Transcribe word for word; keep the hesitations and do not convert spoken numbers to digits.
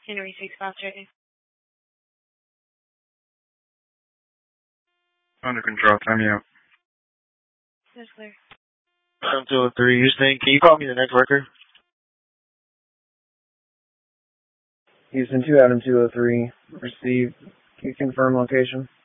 Henry six five checking. Under control, time you out. That's clear. Adam two oh three, Houston, can you call me the next worker? Houston two, Adam two oh three, received. Can you confirm location?